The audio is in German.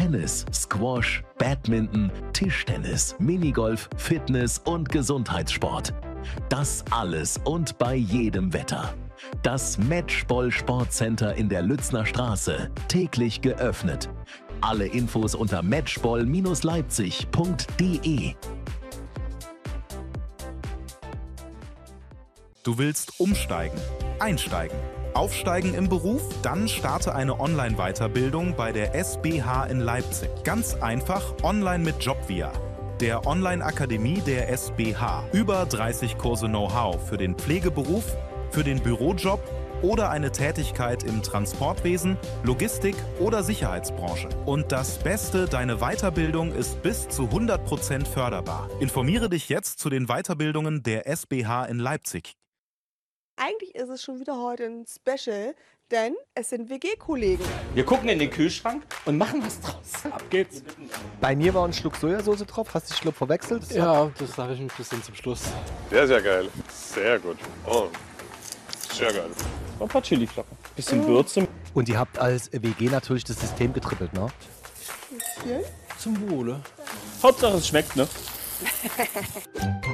Tennis, Squash, Badminton, Tischtennis, Minigolf, Fitness und Gesundheitssport. Das alles und bei jedem Wetter. Das Matchball Sportcenter in der Lützner Straße, täglich geöffnet. Alle Infos unter matchball-leipzig.de. Du willst umsteigen, einsteigen, aufsteigen im Beruf? Dann starte eine Online-Weiterbildung bei der SBH in Leipzig. Ganz einfach online mit Jobvia, der Online-Akademie der SBH. Über 30 Kurse Know-how für den Pflegeberuf, für den Bürojob oder eine Tätigkeit im Transportwesen, Logistik oder Sicherheitsbranche. Und das Beste, deine Weiterbildung ist bis zu 100% förderbar. Informiere dich jetzt zu den Weiterbildungen der SBH in Leipzig. Eigentlich ist es schon wieder heute ein Special, denn es sind WG-Kollegen. Wir gucken in den Kühlschrank und machen was draus. Ab geht's. Bei mir war ein Schluck Sojasauce drauf. Hast du den Schluck verwechselt? Ja, das sage ich ein bisschen zum Schluss. Sehr, sehr geil. Sehr gut. Oh, sehr geil. Ein paar Chiliflocken. Bisschen Würze. Und ihr habt als WG natürlich das System getrippelt, ne? Bisschen. Zum Wohle. Hauptsache es schmeckt, ne?